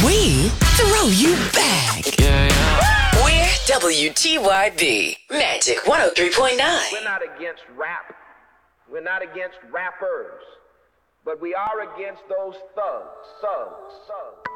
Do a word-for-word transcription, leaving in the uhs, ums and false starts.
We throw you back. Yeah, yeah. We're W T Y B Magic one oh three point nine. We're not against rap. We're not against rappers. But we are against those thugs, thugs, thugs.